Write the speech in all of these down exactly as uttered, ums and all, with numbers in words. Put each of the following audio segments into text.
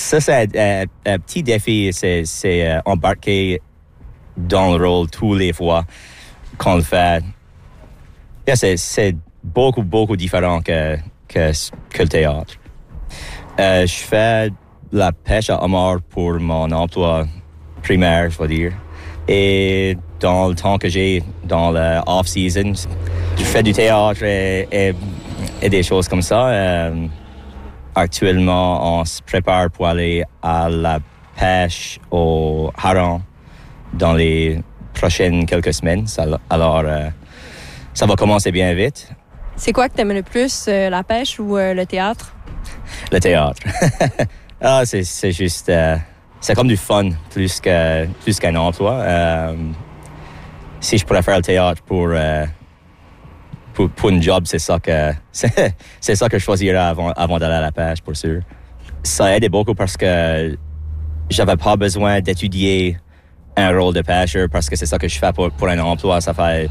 Ça, c'est un, un, un petit défi, c'est, c'est euh, embarquer dans le rôle tous les fois qu'on le fait. Yeah, c'est, c'est beaucoup, beaucoup différent que, que, que le théâtre. Euh, je fais la pêche à homard pour mon emploi primaire, je vais dire. Et dans le temps que j'ai dans le off-season, je fais du théâtre et, et, et des choses comme ça. Euh, actuellement, on se prépare pour aller à la pêche au hareng dans les prochaines quelques semaines. Alors, euh, ça va commencer bien vite. C'est quoi que tu aimes le plus, euh, la pêche ou euh, le théâtre? Le théâtre. ah, c'est, c'est juste... Euh, c'est comme du fun, plus, que, plus qu'un emploi. Euh, si je pourrais faire le théâtre pour, euh, pour, pour un job, c'est ça que, c'est, c'est ça que je choisirais avant, avant d'aller à la pêche, pour sûr. Ça aide beaucoup parce que j'avais pas besoin d'étudier un rôle de pêcheur parce que c'est ça que je fais pour, pour un emploi. Ça fait...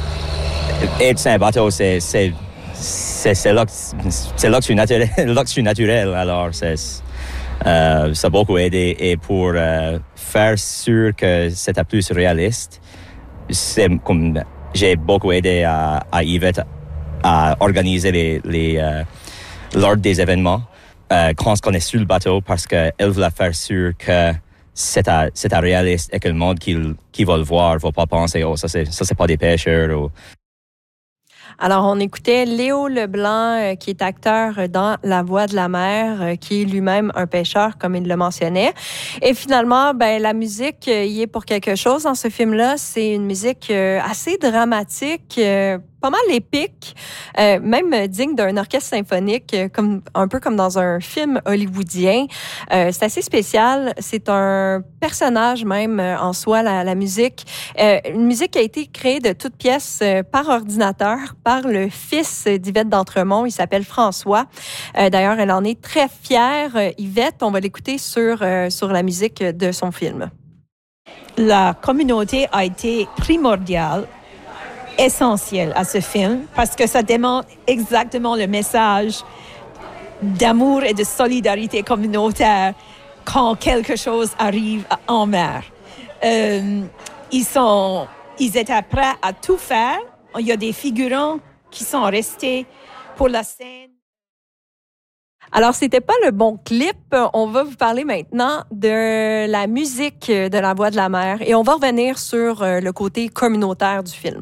Être sur un bateau, c'est... c'est C'est, c'est, là que, c'est là que je suis naturel. Là que je suis naturel. Alors, c'est, euh, ça a beaucoup aidé. Et pour euh, faire sûr que c'était plus réaliste, c'est comme j'ai beaucoup aidé à, à Yvette à organiser les, les, euh, l'ordre des événements euh, quand on est sur le bateau parce qu'elle voulait faire sûr que c'était, c'était réaliste et que le monde qui, qui va le voir ne va pas penser « Oh, ça, c'est, ça, c'est pas des pêcheurs. » ou Alors, on écoutait Léo Leblanc, euh, qui est acteur dans La Voix de la mer, euh, qui est lui-même un pêcheur, comme il le mentionnait. Et finalement, ben la musique euh, y est pour quelque chose dans ce film-là. C'est une musique euh, assez dramatique, euh, pas mal épique, euh, même digne d'un orchestre symphonique, euh, comme un peu comme dans un film hollywoodien. Euh, c'est assez spécial. C'est un personnage même euh, en soi, la, la musique. Euh, une musique qui a été créée de toutes pièces euh, par ordinateur, par le fils d'Yvette d'Entremont. Il s'appelle François. Euh, d'ailleurs, elle en est très fière. Euh, Yvette, on va l'écouter sur, euh, sur la musique de son film. La communauté a été primordiale, essentielle à ce film parce que ça démontre exactement le message d'amour et de solidarité communautaire quand quelque chose arrive en mer. Euh, ils sont, ils étaient prêts à tout faire. Il y a des figurants qui sont restés pour la scène. Alors, c'était pas le bon clip. On va vous parler maintenant de la musique de La Voix de la mer et on va revenir sur le côté communautaire du film.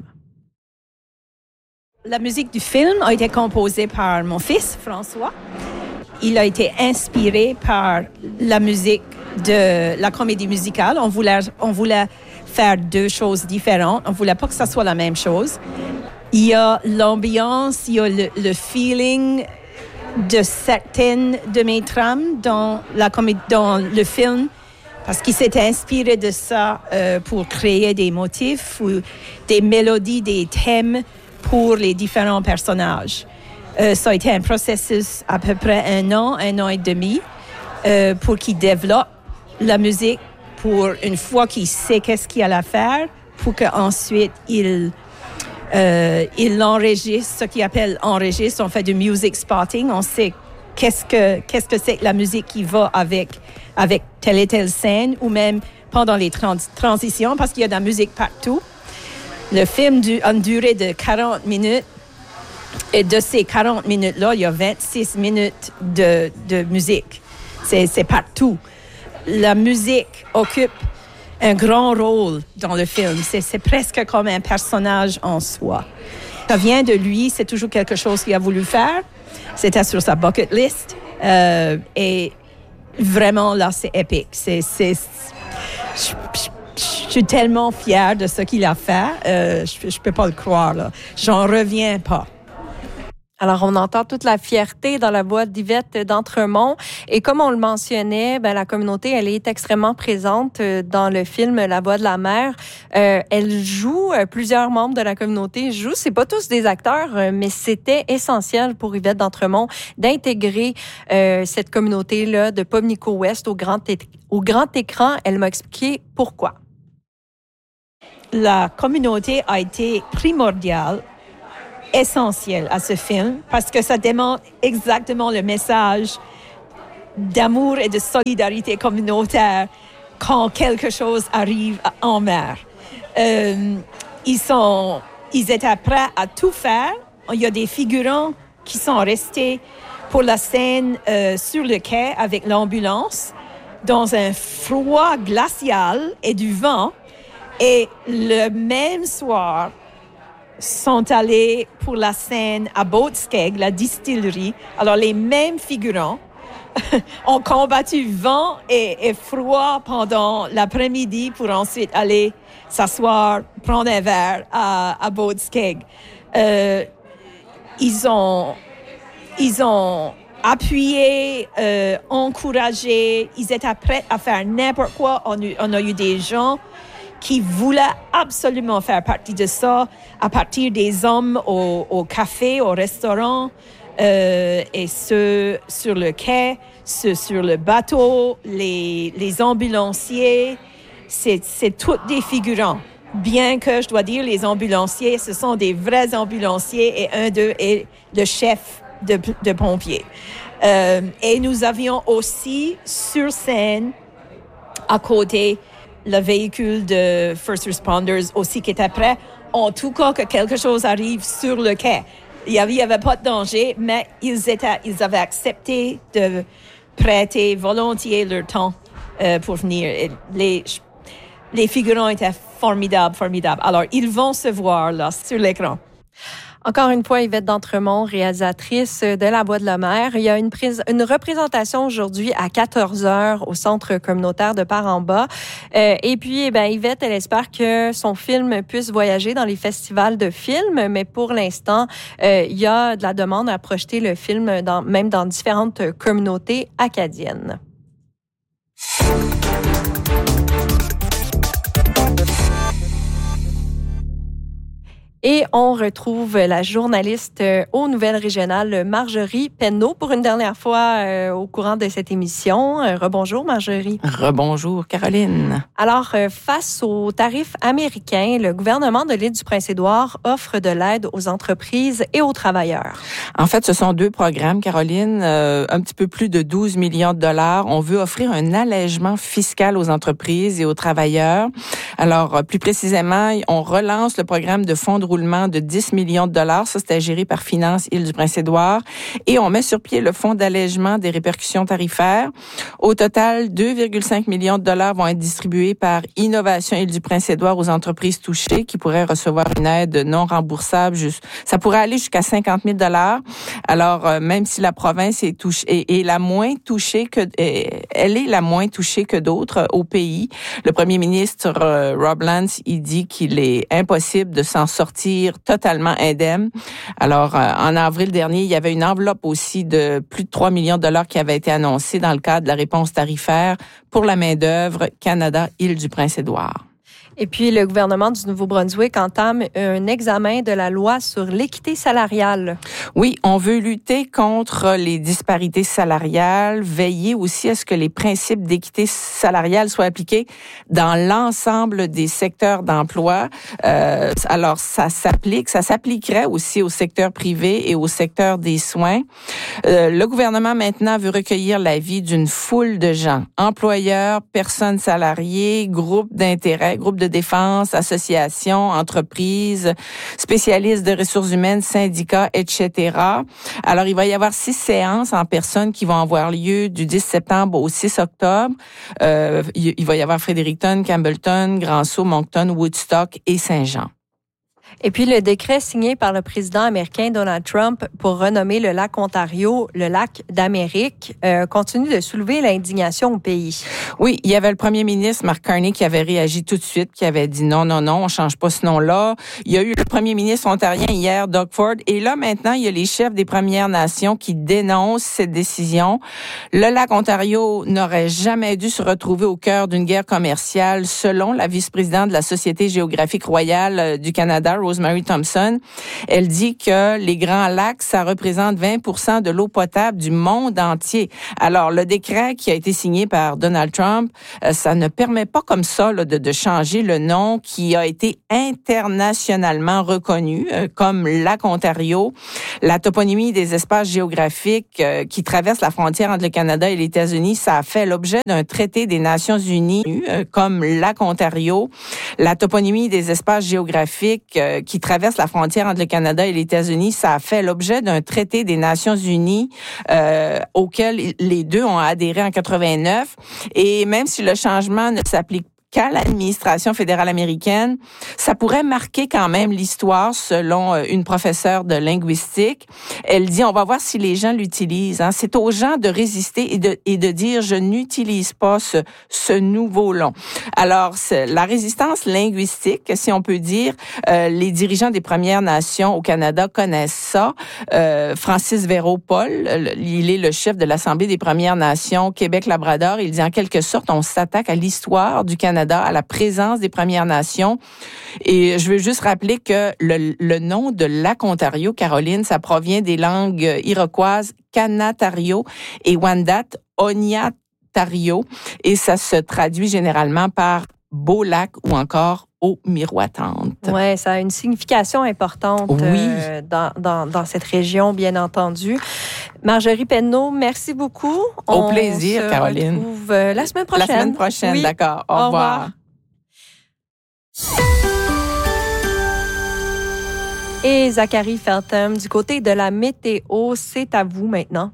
La musique du film a été composée par mon fils, François. Il a été inspiré par la musique de la comédie musicale. On voulait, on voulait faire deux choses différentes. On ne voulait pas que ça soit la même chose. Il y a l'ambiance, il y a le, le feeling de certaines de mes trames dans, la comédie, dans le film, parce qu'il s'est inspiré de ça euh, pour créer des motifs ou des mélodies, des thèmes pour les différents personnages. Euh, ça a été un processus à peu près un an, un an et demi, euh, pour qu'il développe la musique pour une fois qu'il sait qu'est-ce qu'il a à faire, pour qu'ensuite il, euh, il l'enregistre, ce qu'il appelle enregistre. On fait du music spotting, on sait qu'est-ce que, qu'est-ce que c'est que la musique qui va avec, avec telle et telle scène, ou même pendant les trans- transitions, parce qu'il y a de la musique partout. Le film a une durée de quarante minutes et de ces quarante minutes-là, il y a vingt-six minutes de, de musique. C'est, c'est partout. La musique occupe un grand rôle dans le film. C'est, c'est presque comme un personnage en soi. Ça vient de lui, c'est toujours quelque chose qu'il a voulu faire. C'était sur sa bucket list. Euh, et vraiment, là, c'est épique. C'est... c'est je, je, Je suis tellement fière de ce qu'il a fait. Euh, je ne peux pas le croire, là. J'en reviens pas. Alors, on entend toute la fierté dans la voix d'Yvette d'Entremont. Et comme on le mentionnait, ben, la communauté, elle est extrêmement présente dans le film La Voix de la mer. Euh, elle joue, plusieurs membres de la communauté jouent. C'est pas tous des acteurs, mais c'était essentiel pour Yvette d'Entremont d'intégrer euh, cette communauté-là de Pubnico West au grand, é- au grand écran. Elle m'a expliqué pourquoi. La communauté a été primordiale, essentielle à ce film, parce que ça démontre exactement le message d'amour et de solidarité communautaire quand quelque chose arrive en mer. Euh, ils sont, ils étaient prêts à tout faire. Il y a des figurants qui sont restés pour la scène euh, sur le quai avec l'ambulance dans un froid glacial et du vent. Et le même soir, sont allés pour la scène à Boatskeg, la distillerie. Alors, les mêmes figurants ont combattu vent et, et froid pendant l'après-midi pour ensuite aller s'asseoir, prendre un verre à, à Boatskeg. Euh, ils ont, ils ont appuyé, euh, encouragé, ils étaient prêts à faire n'importe quoi. On, on a eu des gens qui voulaient absolument faire partie de ça, à partir des hommes au, au café, au restaurant, euh, et ceux sur le quai, ceux sur le bateau, les, les ambulanciers, c'est, c'est tous des figurants. Bien que, je dois dire, les ambulanciers, ce sont des vrais ambulanciers et un d'eux est le chef de, de pompiers. Euh, et nous avions aussi sur scène, à côté, le véhicule de First Responders aussi qui était prêt, en tout cas que quelque chose arrive sur le quai. Il n'y avait, avait pas de danger, mais ils, étaient, ils avaient accepté de prêter volontiers leur temps euh, pour venir. Et les, les figurants étaient formidables, formidables. Alors, ils vont se voir là sur l'écran. Encore une fois, Yvette D'Entremont, réalisatrice de La Voix de la Mer. Il y a une, prise, une représentation aujourd'hui à quatorze heures au Centre communautaire de Par-en-Bas. Euh, et puis, eh bien, Yvette, elle espère que son film puisse voyager dans les festivals de films, mais pour l'instant, euh, il y a de la demande à projeter le film dans, même dans différentes communautés acadiennes. Et on retrouve la journaliste aux nouvelles régionales, Marjorie Penneau, pour une dernière fois euh, au courant de cette émission. Euh, rebonjour, Marjorie. Rebonjour, Caroline. Alors, euh, face aux tarifs américains, le gouvernement de l'île du Prince-Édouard offre de l'aide aux entreprises et aux travailleurs. En fait, ce sont deux programmes, Caroline, euh, un petit peu plus de douze millions de dollars. On veut offrir un allègement fiscal aux entreprises et aux travailleurs. Alors, plus précisément, on relance le programme de fonds de roulement de dix millions de dollars. Ça, c'était géré par Finance Île du Prince-Édouard. Et on met sur pied le fonds d'allègement des répercussions tarifaires. Au total, deux virgule cinq millions de dollars vont être distribués par Innovation Île du Prince-Édouard aux entreprises touchées qui pourraient recevoir une aide non remboursable. Ça pourrait aller jusqu'à cinquante mille dollars. Alors, euh, même si la province est touchée, est, est la moins touchée que, est, elle est la moins touchée que d'autres euh, au pays. Le premier ministre euh, Rob Lance, il dit qu'il est impossible de s'en sortir totalement indemne. Alors, euh, en avril dernier, il y avait une enveloppe aussi de plus de trois millions de dollars qui avait été annoncée dans le cadre de la réponse tarifaire pour la main-d'œuvre Canada-Île du Prince-Édouard. Et puis, le gouvernement du Nouveau-Brunswick entame un examen de la loi sur l'équité salariale. Oui, on veut lutter contre les disparités salariales, veiller aussi à ce que les principes d'équité salariale soient appliqués dans l'ensemble des secteurs d'emploi. Euh, alors, ça s'applique, ça s'appliquerait aussi au secteur privé et au secteur des soins. Euh, le gouvernement, maintenant, veut recueillir l'avis d'une foule de gens, employeurs, personnes salariées, groupes d'intérêt, groupes de de défense, associations, entreprises, spécialistes de ressources humaines, syndicats, et cetera. Alors, il va y avoir six séances en personne qui vont avoir lieu du dix septembre au six octobre. Euh, il va y avoir Fredericton, Campbellton, Grand-Sault, Moncton, Woodstock et Saint-Jean. Et puis, le décret signé par le président américain Donald Trump pour renommer le lac Ontario le lac d'Amérique euh, continue de soulever l'indignation au pays. Oui, il y avait le premier ministre Mark Carney qui avait réagi tout de suite, qui avait dit non, non, non, on change pas ce nom-là. Il y a eu le premier ministre ontarien hier, Doug Ford, et là, maintenant, il y a les chefs des Premières Nations qui dénoncent cette décision. Le lac Ontario n'aurait jamais dû se retrouver au cœur d'une guerre commerciale, selon la vice-présidente de la Société géographique royale du Canada, Canada, Rosemary Thompson. Elle dit que les Grands Lacs, ça représente vingt pour cent de l'eau potable du monde entier. Alors, le décret qui a été signé par Donald Trump, euh, ça ne permet pas comme ça là, de, de changer le nom qui a été internationalement reconnu euh, comme lac Ontario. La toponymie des espaces géographiques euh, qui traversent la frontière entre le Canada et les États-Unis, ça a fait l'objet d'un traité des Nations unies euh, comme lac Ontario. La toponymie des espaces géographiques euh, qui traversent la frontière entre le Canada et les États-Unis, ça a fait l'objet d'un traité des Nations unies euh, auquel les deux ont adhéré en quatre-vingt-neuf. Et même si le changement ne s'applique qu'à l'administration fédérale américaine, ça pourrait marquer quand même l'histoire selon une professeure de linguistique. Elle dit, on va voir si les gens l'utilisent. Hein. C'est aux gens de résister et de, et de dire, je n'utilise pas ce, ce nouveau nom. Alors, la résistance linguistique, si on peut dire, euh, les dirigeants des Premières Nations au Canada connaissent ça. Euh, Francis Véro-Paul, il est le chef de l'Assemblée des Premières Nations Québec-Labrador. Il dit, en quelque sorte, on s'attaque à l'histoire du Canada, à la présence des Premières Nations. Et je veux juste rappeler que le, le nom de lac Ontario, Caroline, ça provient des langues iroquoises Kanatario et Wendat Onyatario. Et ça se traduit généralement par beau lac ou encore eau miroitante. Oui, ça a une signification importante oui. euh, dans, dans, dans cette région, bien entendu. Marjorie Penneau, merci beaucoup. Au On plaisir, se Caroline. retrouve euh, la semaine prochaine. La semaine prochaine, oui. d'accord. Au, Au revoir. revoir. Et Zachary Feltham, du côté de la météo, c'est à vous maintenant.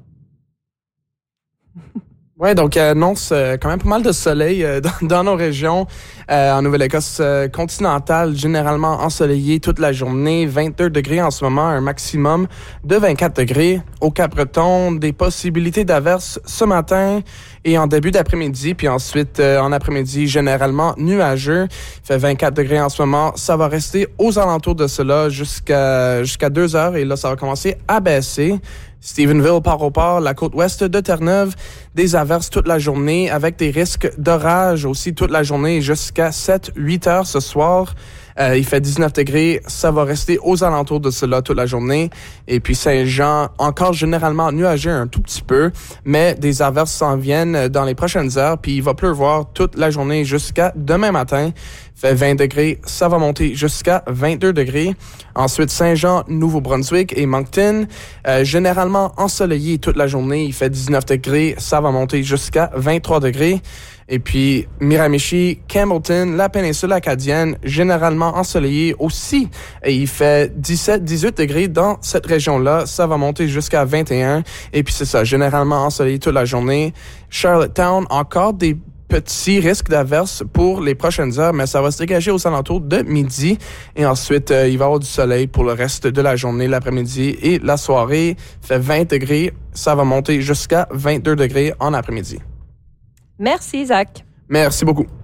Oui, donc euh, annonce euh, quand même pas mal de soleil euh, dans, dans nos régions. Euh, en Nouvelle-Écosse euh, continentale, généralement ensoleillé toute la journée, vingt-deux degrés en ce moment, un maximum de vingt-quatre degrés. Au Cap-Breton, des possibilités d'averses ce matin et en début d'après-midi, puis ensuite euh, en après-midi, généralement nuageux. Il fait vingt-quatre degrés en ce moment. Ça va rester aux alentours de cela jusqu'à jusqu'à deux heures et là, ça va commencer à baisser. Stephenville, Port-au-Port, la côte ouest de Terre-Neuve, des averses toute la journée avec des risques d'orage aussi toute la journée jusqu'à sept huit heures ce soir. Euh, il fait dix-neuf degrés, ça va rester aux alentours de cela toute la journée. Et puis Saint-Jean, encore généralement nuageux un tout petit peu, mais des averses s'en viennent dans les prochaines heures. Puis il va pleuvoir toute la journée jusqu'à demain matin. Il fait vingt degrés, ça va monter jusqu'à vingt-deux degrés. Ensuite, Saint-Jean, Nouveau-Brunswick et Moncton, euh, généralement ensoleillé toute la journée. Il fait dix-neuf degrés, ça va monter jusqu'à vingt-trois degrés. Et puis, Miramichi, Campbellton, la péninsule acadienne, généralement ensoleillé aussi. Et il fait dix-sept dix-huit degrés dans cette région-là. Ça va monter jusqu'à vingt et un. Et puis, c'est ça, généralement ensoleillé toute la journée. Charlottetown, encore des petits risques d'averses pour les prochaines heures, mais ça va se dégager aux alentours de midi. Et ensuite, euh, il va y avoir du soleil pour le reste de la journée, l'après-midi et la soirée. Il fait vingt degrés. Ça va monter jusqu'à vingt-deux degrés en après-midi. Merci, Zach. Merci beaucoup.